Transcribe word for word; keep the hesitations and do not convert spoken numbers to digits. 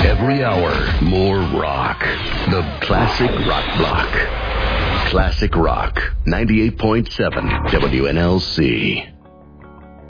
Every hour, more rock. The Classic Rock Block. Classic Rock, ninety-eight point seven W N L C.